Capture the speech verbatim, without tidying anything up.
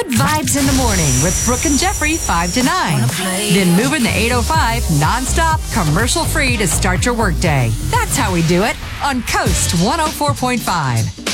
Good vibes in the morning with Brooke and Jeffrey, five to nine. Then moving the eight oh five nonstop, commercial-free to start your workday. That's how we do it on Coast one oh four point five.